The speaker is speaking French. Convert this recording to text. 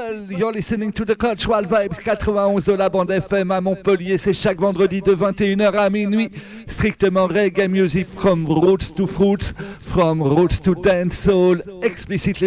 You're listening to the Cultural Vibes 91 de la bande FM à Montpellier. C'est chaque vendredi de 21h à minuit. Strictement reggae music from roots to fruits, from roots to dancehall, explicitly